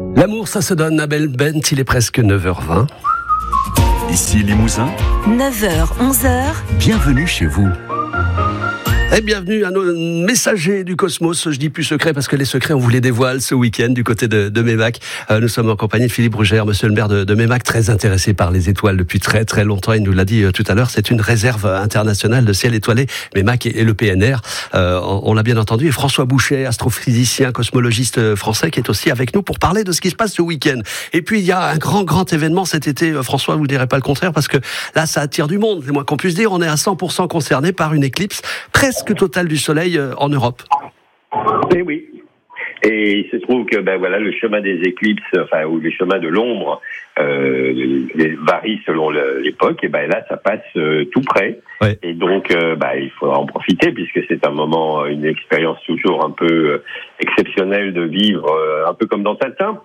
L'amour, ça se donne. Abel Bent, il est presque 9h20. Ici Limousin, 9h, 11h. bienvenue chez vous. Et bienvenue à nos messagers du cosmos. Je dis plus secret parce que les secrets, on vous les dévoile ce week-end du côté de Meymac. Nous sommes en compagnie de Philippe Brugère, monsieur le maire de Meymac, très intéressé par les étoiles depuis très très longtemps. Il nous l'a dit tout à l'heure, c'est une réserve internationale de ciel étoilé, Meymac et le PNR. On l'a bien entendu. Et François Bouchet, astrophysicien, cosmologiste français, qui est aussi avec nous pour parler de ce qui se passe ce week-end. Et puis il y a un grand événement cet été, François, vous ne direz pas le contraire, parce que là ça attire du monde, c'est moins qu'on puisse dire. On est à 100% concerné par une éclicse presque totale du soleil en Europe. Et oui. Et il se trouve que le chemin des éclipses, ou les chemins de l'ombre, varient selon l'époque. Et là, ça passe tout près. Ouais. Et donc, il faudra en profiter puisque c'est un moment, une expérience toujours un peu exceptionnelle de vivre, un peu comme dans Tintin.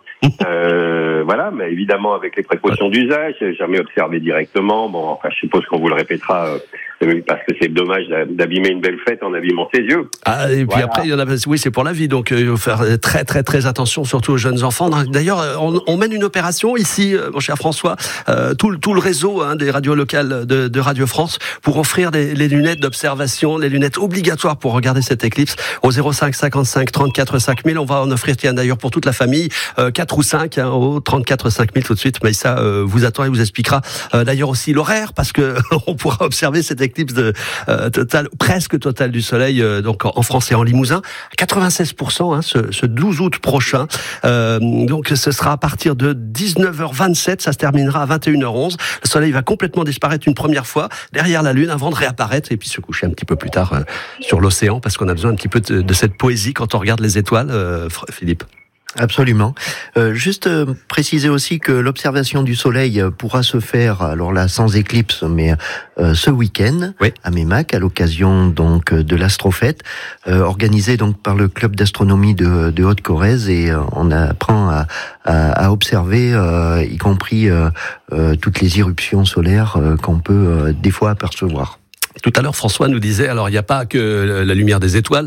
Mais évidemment avec les précautions d'usage, jamais observé directement. Je suppose qu'on vous le répétera. Parce que c'est dommage d'abîmer une belle fête en abîmant ses yeux. Ah, et puis après, il y en a, oui, c'est pour la vie, donc il faut faire très attention, surtout aux jeunes enfants. D'ailleurs, on mène une opération ici, mon cher François, tout le réseau des radios locales de Radio France, pour offrir les lunettes d'observation, les lunettes obligatoires pour regarder cette éclipse, au 05 55 34 5000. On va en offrir, d'ailleurs, pour toute la famille, 4 ou 5, au 34 5000 tout de suite. Maïssa vous attend et vous expliquera d'ailleurs aussi l'horaire, parce que on pourra observer cette éclipse presque totale du soleil, donc en France et en Limousin, 96%, ce 12 août prochain. Donc ce sera à partir de 19h27, ça se terminera à 21h11. Le soleil va complètement disparaître une première fois derrière la Lune avant de réapparaître et puis se coucher un petit peu plus tard sur l'océan, parce qu'on a besoin un petit peu de cette poésie quand on regarde les étoiles, Philippe. Absolument. Juste préciser aussi que l'observation du soleil pourra se faire, alors là sans éclipse, mais ce week-end à Meymac, à l'occasion donc de l'Astrofête, organisée donc par le club d'astronomie de Haute-Corrèze, et on apprend à observer, y compris toutes les éruptions solaires qu'on peut des fois apercevoir. Tout à l'heure, François nous disait, alors il n'y a pas que la lumière des étoiles,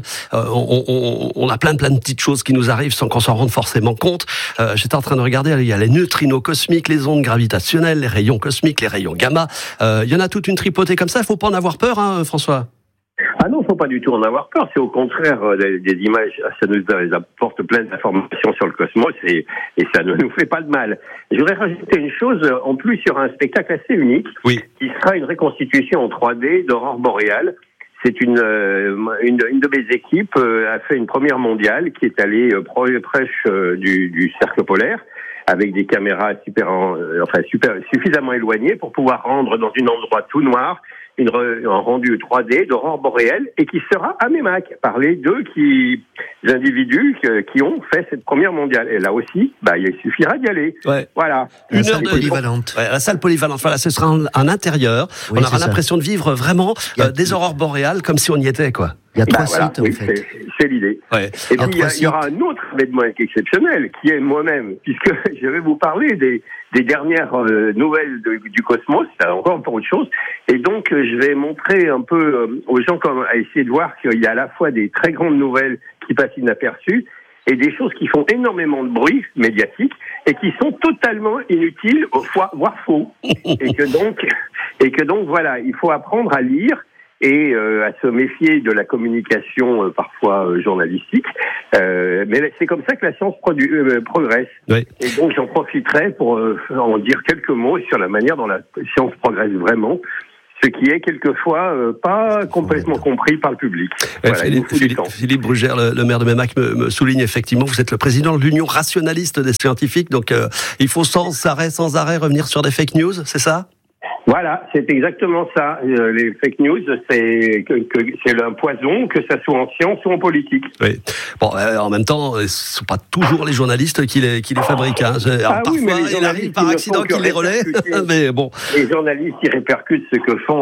on a plein de petites choses qui nous arrivent sans qu'on s'en rende forcément compte. J'étais en train de regarder, il y a les neutrinos cosmiques, les ondes gravitationnelles, les rayons cosmiques, les rayons gamma. Il y en a toute une tripotée comme ça, il ne faut pas en avoir peur, François. Ah non, faut pas du tout en avoir peur. C'est au contraire des images, ça nous apporte plein d'informations sur le cosmos et ça ne nous fait pas de mal. Je voudrais rajouter une chose. En plus, il y aura un spectacle assez unique qui sera une reconstitution en 3D d'aurore boréale. C'est une de mes équipes a fait une première mondiale qui est allée proche du cercle polaire, avec des caméras suffisamment éloignées pour pouvoir rendre dans un endroit tout noir un rendu 3D d'aurore boréale, et qui sera à Meymac par les deux individus qui ont fait cette première mondiale. Et là aussi, il suffira d'y aller. Ouais. Voilà. Une salle polyvalente. La salle polyvalente. Voilà, ce sera en intérieur. Oui, on aura l'impression de vivre vraiment des aurores boréales comme si on y était, quoi. Il y a 3 sites, en fait. C'est l'idée. Ouais. Et puis, il y aura un autre événement exceptionnel, qui est moi-même, puisque je vais vous parler des dernières nouvelles du cosmos, c'est encore pour autre chose. Et donc, je vais montrer un peu aux gens à essayer de voir qu'il y a à la fois des très grandes nouvelles qui passent inaperçues et des choses qui font énormément de bruit médiatique et qui sont totalement inutiles, voire faux. et que donc, voilà, il faut apprendre à lire et à se méfier de la communication parfois journalistique. Mais c'est comme ça que la science progresse. Oui. Et donc j'en profiterai pour en dire quelques mots sur la manière dont la science progresse vraiment, ce qui est quelquefois pas complètement compris par le public. Voilà, Philippe Brugère, le maire de Meymac, me souligne effectivement, vous êtes le président de l'Union rationaliste des scientifiques, donc il faut sans arrêt revenir sur des fake news, c'est ça ? Voilà, c'est exactement ça. Les fake news, c'est un poison, que ça soit en science ou en politique. Oui. Bon, en même temps, ce ne sont pas toujours les journalistes qui les fabriquent. Alors, parfois, il arrive par accident qu'ils les relaient. Mais bon. Les journalistes, ils répercutent ce que font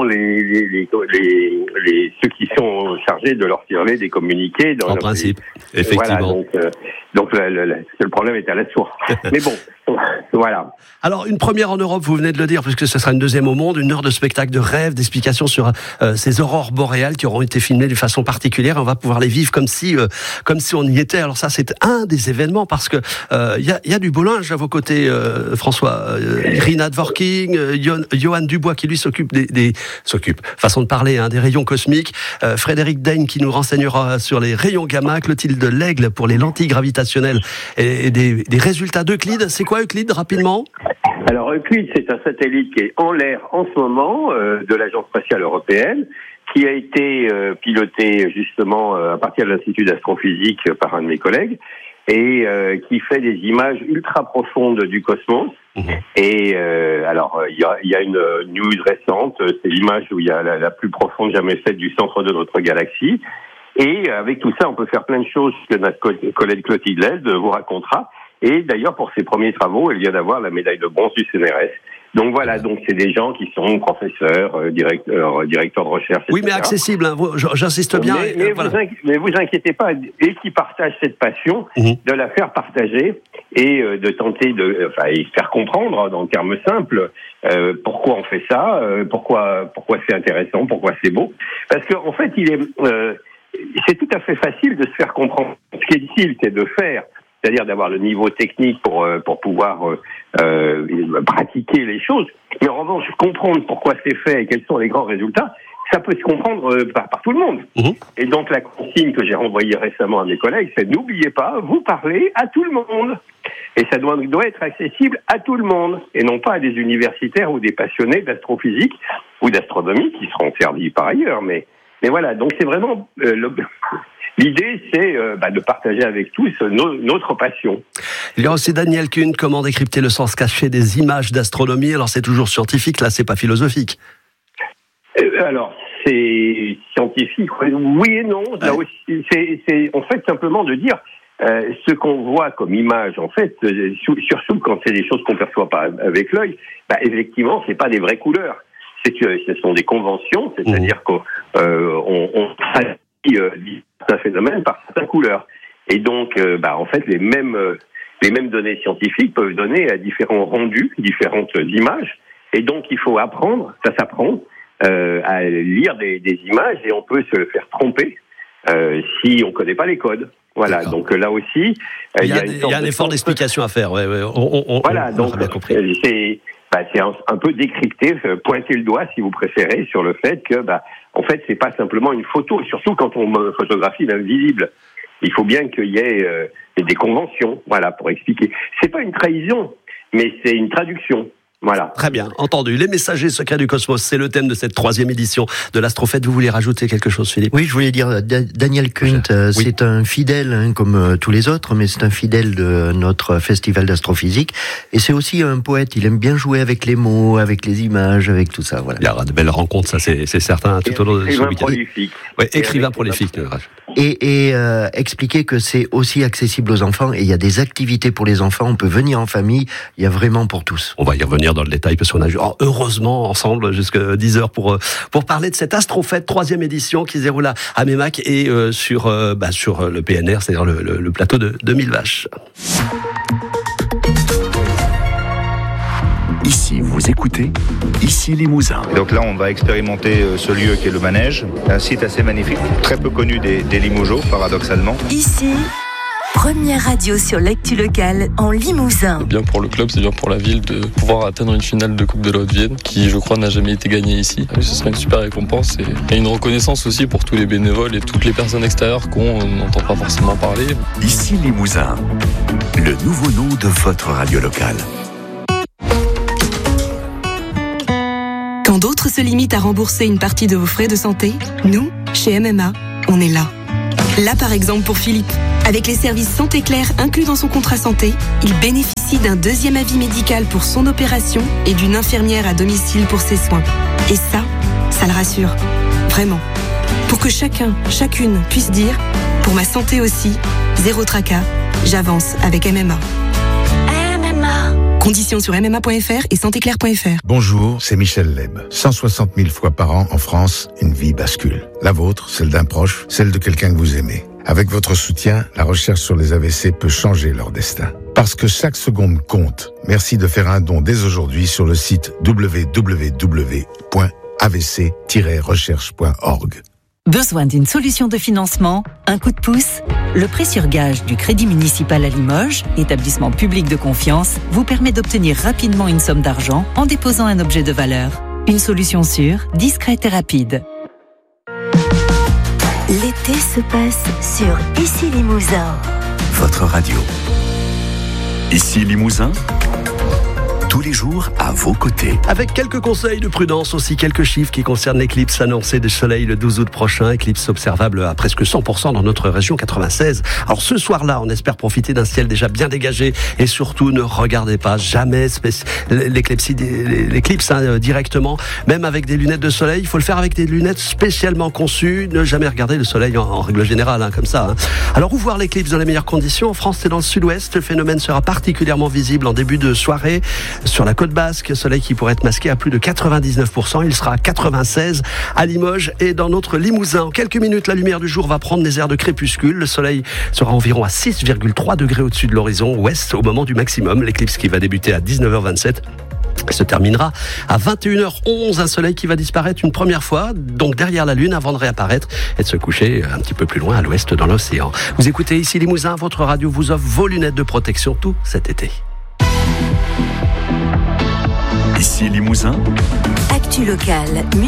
ceux qui sont chargés de leur tirer des communiqués. En principe, effectivement. Voilà, donc le problème est à la source. Mais bon, Voilà. Alors, une première en Europe, vous venez de le dire, puisque ce sera une deuxième au monde, une heure de spectacle de rêve, d'explications sur ces aurores boréales qui auront été filmées d'une façon particulière. On va pouvoir les vivre comme si on y était. Alors ça, c'est un des événements, parce que y a du beau linge à vos côtés, François. Irina Dworkin, Johan Dubois qui lui s'occupe façon de parler, des rayons cosmiques. Frédéric Daigne qui nous renseignera sur les rayons gamma. Clotilde Lègle pour les lentilles gravitationnelles et des résultats d'Euclide. C'est quoi Euclide, rapidement ? Alors Euclide, c'est un satellite qui est en l'air en ce moment de l'Agence spatiale européenne, qui a été piloté justement à partir de l'Institut d'astrophysique par un de mes collègues, et qui fait des images ultra profondes du cosmos. Et alors il y a une news récente, c'est l'image où il y a la plus profonde jamais faite du centre de notre galaxie. Et avec tout ça, on peut faire plein de choses que notre collègue Clotilde Lègle vous racontera. Et d'ailleurs, pour ses premiers travaux, elle vient d'avoir la médaille de bronze du CNRS. Donc voilà, donc c'est des gens qui sont professeurs, directeurs de recherche, etc. Oui, mais accessible, j'insiste bien. Mais vous inquiétez pas, et qui partagent cette passion, de la faire partager et de tenter et faire comprendre, dans le terme simple, pourquoi on fait ça, pourquoi c'est intéressant, pourquoi c'est beau. Parce qu'en fait, c'est tout à fait facile de se faire comprendre. Ce qui est difficile, c'est de faire, c'est-à-dire d'avoir le niveau technique pour pouvoir pratiquer les choses. Mais en revanche, comprendre pourquoi c'est fait et quels sont les grands résultats, ça peut se comprendre par tout le monde. Et donc la consigne que j'ai renvoyée récemment à mes collègues, c'est n'oubliez pas, vous parlez à tout le monde. Et ça doit être accessible à tout le monde, et non pas à des universitaires ou des passionnés d'astrophysique ou d'astronomie qui seront servis par ailleurs. Mais voilà, donc c'est vraiment l'idée, c'est de partager avec tous notre passion. Il y a aussi Daniel Kuhn, comment décrypter le sens caché des images d'astronomie. Alors c'est toujours scientifique, là c'est pas philosophique. Alors c'est scientifique, oui et non. Ouais. Là aussi, c'est en fait simplement de dire ce qu'on voit comme image, en fait, surtout quand c'est des choses qu'on perçoit pas avec l'œil, effectivement c'est pas des vraies couleurs. Ce sont des conventions, c'est-à-dire qu'on traduit un phénomène par certaines couleurs. Et donc, en fait, les mêmes données scientifiques peuvent donner à différents rendus, différentes images. Et donc, il faut apprendre, ça s'apprend, à lire des images, et on peut se faire tromper si on connaît pas les codes. Voilà. D'accord. Donc là aussi, il y a un effort d'explication à faire. Ouais. Voilà. Donc on a bien compris. C'est un peu décrypter, pointer le doigt, si vous préférez, sur le fait que, en fait, c'est pas simplement une photo. Surtout quand on photographie l'invisible, il faut bien qu'il y ait des conventions, voilà, pour expliquer. C'est pas une trahison, mais c'est une traduction. Voilà. Très bien, entendu. Les messagers secrets du cosmos, c'est le thème de cette 3e édition de l'Astrofête. Vous voulez rajouter quelque chose, Philippe ? Oui, je voulais dire, Daniel Kuhn, c'est un fidèle, comme tous les autres, mais c'est un fidèle de notre festival d'astrophysique. Et c'est aussi un poète, il aime bien jouer avec les mots, avec les images, avec tout ça. Voilà. Il y aura de belles rencontres, ça c'est certain, tout au long de ce week-end. Oui, écrivain prolifique. Et expliquer que c'est aussi accessible aux enfants, et il y a des activités pour les enfants, on peut venir en famille, il y a vraiment pour tous. On va y revenir dans le détail parce qu'on a heureusement ensemble jusqu'à 10h pour parler de cette Astrofête 3e édition qui se déroule à Meymac et sur le PNR, c'est-à-dire le plateau de 1000 vaches. Ici, vous écoutez, ici Limousin. Donc là, on va expérimenter ce lieu qui est le manège, un site assez magnifique, très peu connu des Limougeaux, paradoxalement. Ici, première radio sur l'actu locale en Limousin. C'est bien pour le club, c'est bien pour la ville de pouvoir atteindre une finale de Coupe de la Haute-Vienne qui, je crois, n'a jamais été gagnée ici. Ce serait une super récompense et une reconnaissance aussi pour tous les bénévoles et toutes les personnes extérieures qu'on n'entend pas forcément parler. Ici Limousin, le nouveau nom de votre radio locale. Quand d'autres se limitent à rembourser une partie de vos frais de santé, nous, chez MMA, on est là. Là, par exemple, pour Philippe. Avec les services Santé Claire inclus dans son contrat santé, il bénéficie d'un 2e avis médical pour son opération et d'une infirmière à domicile pour ses soins. Et ça le rassure. Vraiment. Pour que chacune puisse dire, pour ma santé aussi, zéro tracas, j'avance avec MMA. Conditions sur mma.fr et santéclair.fr. Bonjour, c'est Michel Leb. 160 000 fois par an en France, une vie bascule. La vôtre, celle d'un proche, celle de quelqu'un que vous aimez. Avec votre soutien, la recherche sur les AVC peut changer leur destin. Parce que chaque seconde compte. Merci de faire un don dès aujourd'hui sur le site www.avc-recherche.org. Besoin d'une solution de financement? Un coup de pouce? Le prêt sur gage du Crédit municipal à Limoges, établissement public de confiance, vous permet d'obtenir rapidement une somme d'argent en déposant un objet de valeur. Une solution sûre, discrète et rapide. L'été se passe sur Ici Limousin. Votre radio. Ici Limousin, tous les jours à vos côtés. Avec quelques conseils de prudence, aussi quelques chiffres qui concernent l'éclipse annoncée de soleil le 12 août prochain. Éclipse observable à presque 100% dans notre région 96. Alors ce soir-là, on espère profiter d'un ciel déjà bien dégagé et surtout ne regardez pas jamais l'éclipse directement, même avec des lunettes de soleil. Il faut le faire avec des lunettes spécialement conçues. Ne jamais regarder le soleil en règle générale, comme ça. Alors où voir l'éclipse dans les meilleures conditions? En France, c'est dans le sud-ouest. Le phénomène sera particulièrement visible en début de soirée. Sur la côte basque, soleil qui pourrait être masqué à plus de 99%. Il sera à 96 à Limoges et dans notre Limousin. En quelques minutes, la lumière du jour va prendre des airs de crépuscule. Le soleil sera environ à 6,3 degrés au-dessus de l'horizon ouest au moment du maximum. L'éclipse qui va débuter à 19h27 se terminera à 21h11. Un soleil qui va disparaître une première fois, donc derrière la Lune, avant de réapparaître et de se coucher un petit peu plus loin à l'ouest dans l'océan. Vous écoutez Ici Limousin, votre radio vous offre vos lunettes de protection tout cet été. Ici Limousin. Actu locale.